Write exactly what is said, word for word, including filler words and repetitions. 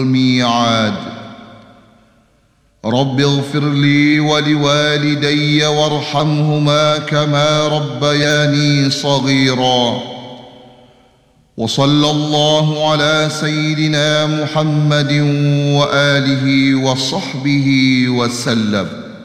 الميعاد. رب اغفر لي ولوالدي وارحمهما كما ربياني صغيرا. وصلى الله على سيدنا محمد وآله وصحبه وسلم.